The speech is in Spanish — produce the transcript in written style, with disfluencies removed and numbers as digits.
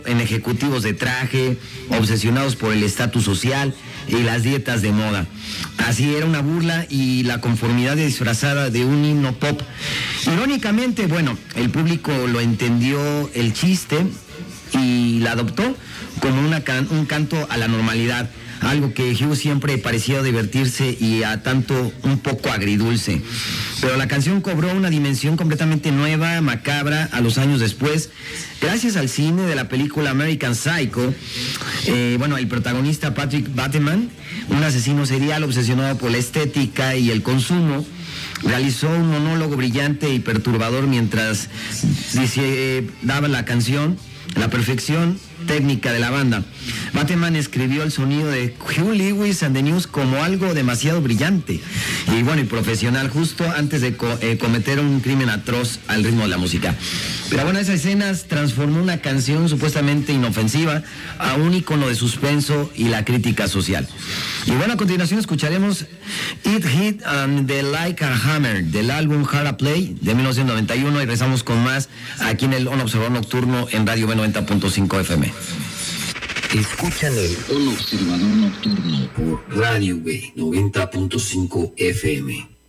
en ejecutivos de traje, obsesionados por el estatus social y las dietas de moda. Así era una burla y la conformidad disfrazada de un himno pop. Irónicamente, bueno, el público lo entendió el chiste y la adoptó como un canto a la normalidad, algo que Hughes siempre parecía divertirse y a tanto un poco agridulce. Pero la canción cobró una dimensión completamente nueva, macabra, a los años después, gracias al cine de la película American Psycho. El protagonista Patrick Bateman, un asesino serial obsesionado por la estética y el consumo, realizó un monólogo brillante y perturbador mientras daba la canción, la perfección técnica de la banda. Bateman escribió el sonido de Huey Lewis and the News como algo demasiado brillante y profesional, justo antes de cometer un crimen atroz al ritmo de la música. Pero bueno, esas escenas transformó una canción supuestamente inofensiva a un icono de suspenso y la crítica social. Y bueno, a continuación escucharemos It Hit and the Like a Hammer del álbum Hard to Play de 1991 y regresamos con más aquí en el Un Observador Nocturno en Radio B90.5 FM. Escuchan el Un Observador Nocturno por Radio B90.5 FM.